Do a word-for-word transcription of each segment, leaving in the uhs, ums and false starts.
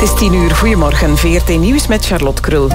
is tien uur. Goedemorgen. V R T Nieuws met Charlotte Krul.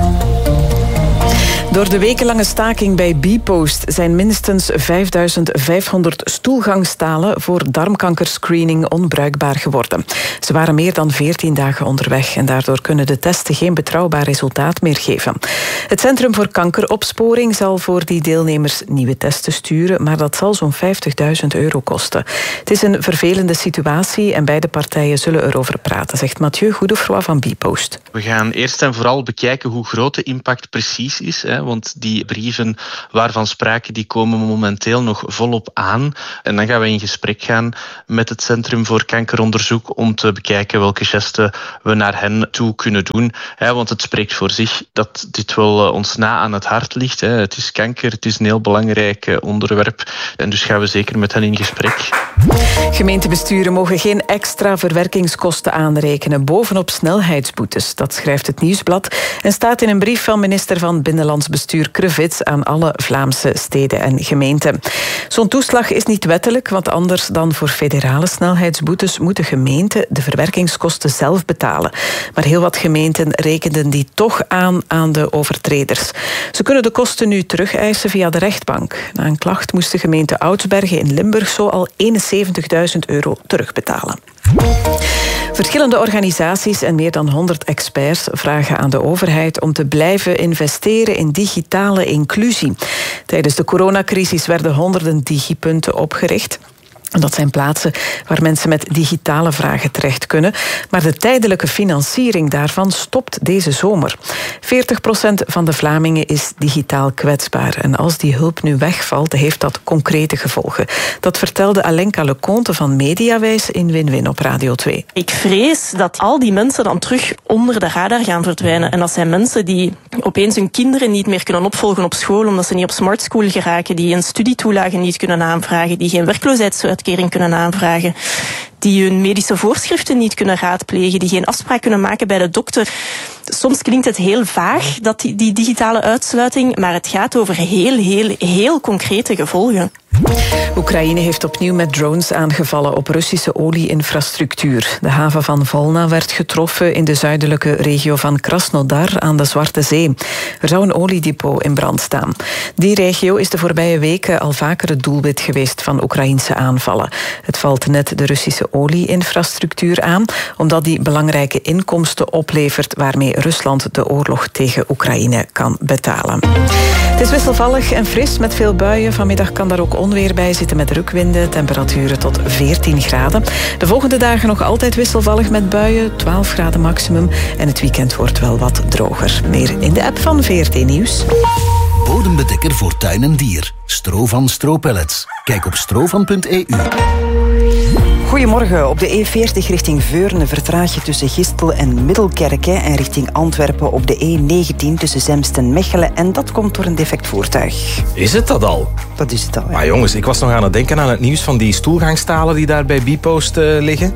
Door de wekenlange staking bij Bpost zijn minstens vijfduizend vijfhonderd stoelgangstalen voor darmkankerscreening onbruikbaar geworden. Ze waren meer dan veertien dagen onderweg en daardoor kunnen de testen geen betrouwbaar resultaat meer geven. Het Centrum voor Kankeropsporing zal voor die deelnemers nieuwe testen sturen, maar dat zal zo'n vijftigduizend euro kosten. Het is een vervelende situatie en beide partijen zullen erover praten, zegt Mathieu Goedefroy van Bpost. We gaan eerst en vooral bekijken hoe groot de impact precies is, hè, want die brieven waarvan sprake, die komen momenteel nog volop aan. En dan gaan we in gesprek gaan met het Centrum voor Kankeronderzoek om te bekijken welke gesten we naar hen toe kunnen doen. Hè, want het spreekt voor zich dat dit wel uh, ons na aan het hart ligt. Hè. Het is kanker, het is een heel belangrijk uh, onderwerp. En dus gaan we zeker met hen in gesprek. Gemeentebesturen mogen geen extra verwerkingskosten aanrekenen bovenop snelheidsboetes. Dat schrijft het Nieuwsblad en staat in een brief van minister van Binnenlands Bestuur Krevits aan alle Vlaamse steden en gemeenten. Zo'n toeslag is niet wettelijk, want anders dan voor federale snelheidsboetes moeten gemeenten de verwerkingskosten zelf betalen. Maar heel wat gemeenten rekenden die toch aan aan de overtreders. Ze kunnen de kosten nu terugeisen via de rechtbank. Na een klacht moest de gemeente Oudsbergen in Limburg zo al eenenzeventigduizend euro terugbetalen. Verschillende organisaties en meer dan honderd experts vragen aan de overheid om te blijven investeren in digitale inclusie. Tijdens de coronacrisis werden honderden digipunten opgericht. En dat zijn plaatsen waar mensen met digitale vragen terecht kunnen. Maar de tijdelijke financiering daarvan stopt deze zomer. veertig procent van de Vlamingen is digitaal kwetsbaar. En als die hulp nu wegvalt, heeft dat concrete gevolgen. Dat vertelde Alenka Leconte van Mediawijs in Win-Win op Radio twee. Ik vrees dat al die mensen dan terug onder de radar gaan verdwijnen. En dat zijn mensen die opeens hun kinderen niet meer kunnen opvolgen op school, omdat ze niet op Smart School geraken, die een studietoelage niet kunnen aanvragen, die geen werkloosheidsuitkering kunnen aanvragen, die hun medische voorschriften niet kunnen raadplegen, die geen afspraak kunnen maken bij de dokter. Soms klinkt het heel vaag, dat die, die digitale uitsluiting, maar het gaat over heel, heel, heel concrete gevolgen. Oekraïne heeft opnieuw met drones aangevallen op Russische olieinfrastructuur. De haven van Volna werd getroffen in de zuidelijke regio van Krasnodar aan de Zwarte Zee. Er zou een oliedepot in brand staan. Die regio is de voorbije weken al vaker het doelwit geweest van Oekraïnse aanvallen. Het valt net de Russische olieinfrastructuur aan, omdat die belangrijke inkomsten oplevert waarmee Rusland de oorlog tegen Oekraïne kan betalen. Het is wisselvallig en fris met veel buien. Vanmiddag kan daar ook onweer bij zitten met rukwinden. Temperaturen tot veertien graden. De volgende dagen nog altijd wisselvallig met buien. twaalf graden maximum. En het weekend wordt wel wat droger. Meer in de app van V R T Nieuws. Bodembedekker voor tuin en dier. Strovan Stropellets. Kijk op strovan punt e u. Goedemorgen. Op de E veertig richting Veurne vertraag je tussen Gistel en Middelkerk. Hè, en richting Antwerpen op de E negentien tussen Zemst en Mechelen. En dat komt door een defect voertuig. Is het dat al? Dat is het al, ja. Maar jongens, ik was nog aan het denken aan het nieuws van die stoelgangstalen die daar bij Bpost uh, liggen.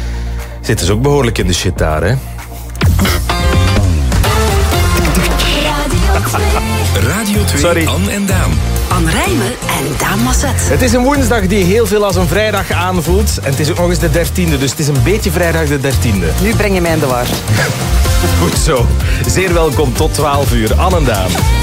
Zitten ze ook behoorlijk in de shit daar, hè? Radio twee, Sorry. Anne en Daan. Anne Rijmen en Daan Masset. Het is een woensdag die heel veel als een vrijdag aanvoelt. En het is ook nog eens de dertiende, dus het is een beetje vrijdag de dertiende. Nu breng je mij in de war. Goed zo. Zeer welkom tot twaalf uur. Anne en Daan.